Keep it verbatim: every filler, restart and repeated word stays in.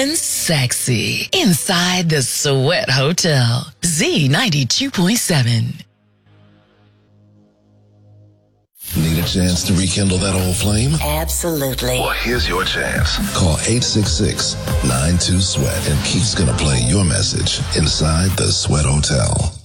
Feeling sexy inside the Sweat Hotel. Z ninety-two point seven. Need a chance to rekindle that old flame? Absolutely. Well, here's your chance. Call eight six six, nine two, SWEAT and Keith's going to play your message inside the Sweat Hotel.